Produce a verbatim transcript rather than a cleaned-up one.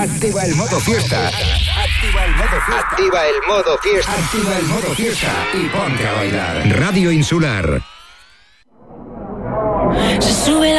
Activa el modo fiesta. Activa el modo fiesta. Activa el modo fiesta. Activa el modo fiesta y ponte a bailar. Radio Insular. Se sube